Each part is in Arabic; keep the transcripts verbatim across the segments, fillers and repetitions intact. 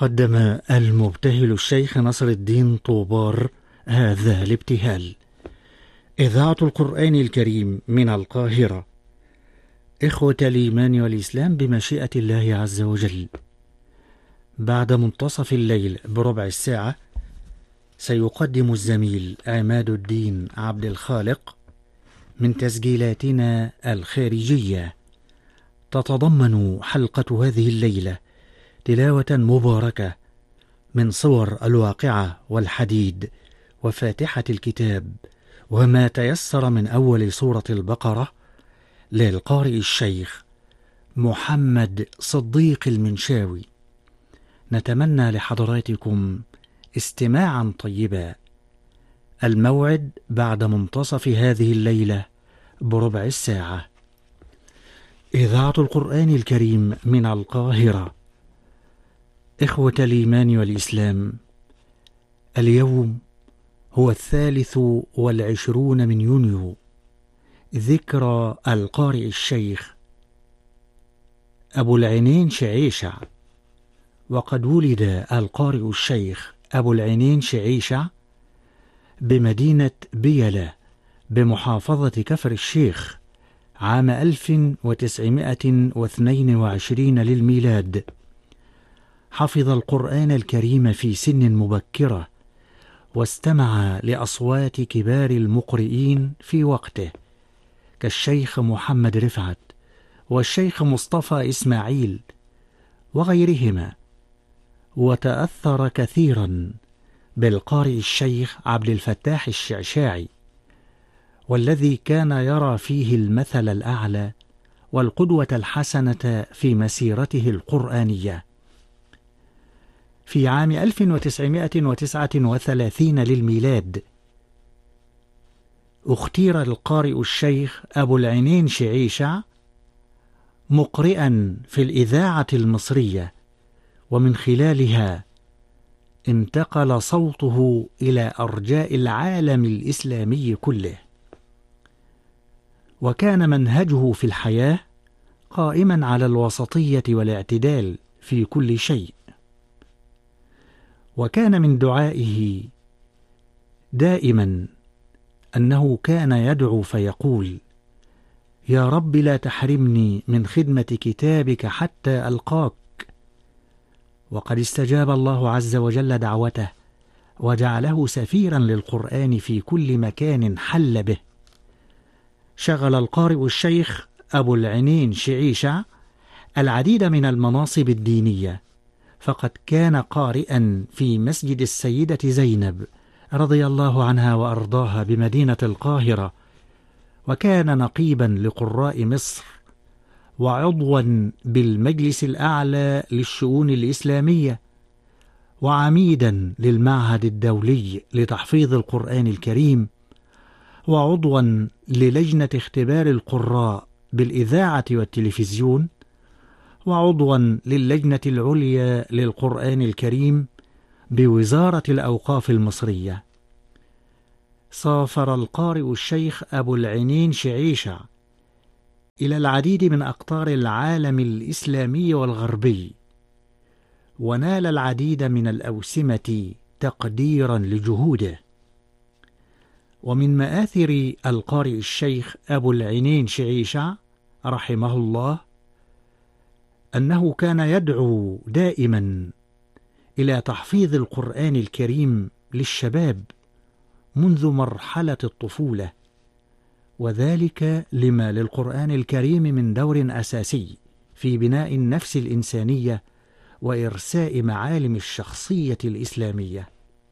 قدم المبتهل الشيخ نصر الدين طوبار هذا الابتهال. إذاعة القرآن الكريم من القاهرة. إخوة الإيمان والإسلام بمشيئة الله عز وجل، بعد منتصف الليل بربع الساعة سيقدم الزميل عماد الدين عبد الخالق من تسجيلاتنا الخارجية، تتضمن حلقة هذه الليلة تلاوة مباركة من صور الواقعة والحديد وفاتحة الكتاب وما تيسر من أول سورة البقرة للقارئ الشيخ محمد صديق المنشاوي. نتمنى لحضراتكم استماعا طيبا. الموعد بعد منتصف هذه الليلة بربع الساعة. إذاعة القرآن الكريم من القاهرة. إخوة الإيمان والإسلام، اليوم هو الثالث والعشرون من يونيو، ذكرى القارئ الشيخ أبو العينين شعيشع. وقد ولد القارئ الشيخ أبو العينين شعيشع بمدينة بيلة بمحافظة كفر الشيخ عام ألف وتسعمائة واثنين وعشرين للميلاد. حفظ القرآن الكريم في سن مبكرة، واستمع لأصوات كبار المقرئين في وقته كالشيخ محمد رفعت والشيخ مصطفى إسماعيل وغيرهما، وتأثر كثيرا بالقارئ الشيخ عبد الفتاح الشعشاعي، والذي كان يرى فيه المثل الأعلى والقدوة الحسنة في مسيرته القرآنية. في عام ألف وتسعمائة وتسعة وثلاثين للميلاد اختير القارئ الشيخ أبو العينين شعيشع مقرئا في الإذاعة المصرية، ومن خلالها انتقل صوته إلى أرجاء العالم الإسلامي كله. وكان منهجه في الحياة قائما على الوسطية والاعتدال في كل شيء، وكان من دعائه دائما أنه كان يدعو فيقول: يا رب لا تحرمني من خدمة كتابك حتى ألقاك. وقد استجاب الله عز وجل دعوته وجعله سفيرا للقرآن في كل مكان حل به. شغل القارئ الشيخ أبو العينين شعيشع العديد من المناصب الدينية، فقد كان قارئا في مسجد السيدة زينب رضي الله عنها وأرضاها بمدينة القاهرة، وكان نقيبا لقراء مصر، وعضوا بالمجلس الأعلى للشؤون الإسلامية، وعميدا للمعهد الدولي لتحفيظ القرآن الكريم، وعضوا للجنة اختبار القراء بالإذاعة والتلفزيون، وعضوا للجنة العليا للقرآن الكريم بوزارة الأوقاف المصرية. سافر القارئ الشيخ أبو العينين شعيشع إلى العديد من أقطار العالم الإسلامي والغربي، ونال العديد من الأوسمة تقديرا لجهوده. ومن مآثر القارئ الشيخ أبو العينين شعيشع رحمه الله أنه كان يدعو دائما إلى تحفيظ القرآن الكريم للشباب منذ مرحلة الطفولة، وذلك لما للقرآن الكريم من دور أساسي في بناء النفس الإنسانية وإرساء معالم الشخصية الإسلامية.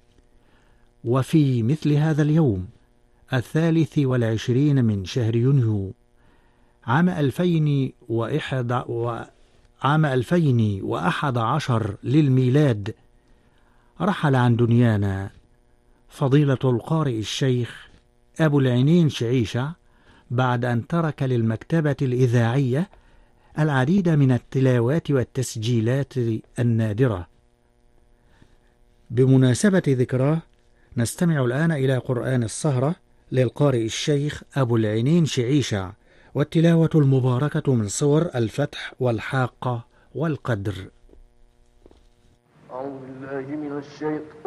وفي مثل هذا اليوم الثالث والعشرين من شهر يونيو عام ألفين وإحدى وعام ألفين وأحد عشر للميلاد رحل عن دنيانا فضيلة القارئ الشيخ أبو العينين شعيشع، بعد أن ترك للمكتبة الإذاعية العديد من التلاوات والتسجيلات النادرة. بمناسبة ذكراه نستمع الآن إلى قرآن السهرة للقارئ الشيخ أبو العينين شعيشع، والتلاوة المباركة من صور الفتح والحاقة والقدر. أعوذ بالله من الشيطان